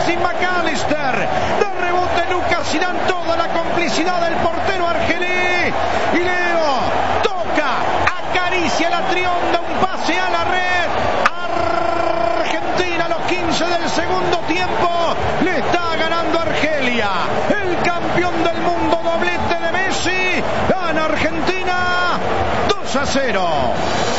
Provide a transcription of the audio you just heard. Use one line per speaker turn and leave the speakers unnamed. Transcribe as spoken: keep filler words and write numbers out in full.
Alexis McAllister. De rebote Lucas y dan toda la complicidad del portero argelí. Y Leo toca, acaricia la trionda, un pase a la red. Argentina a los quince del segundo tiempo le está ganando a Argelia. El campeón del mundo, doblete de Messi. Gana Argentina dos a cero.